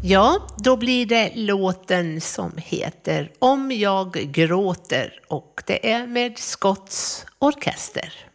Ja, då blir det låten som heter Om jag gråter och det är med Scotts orkester.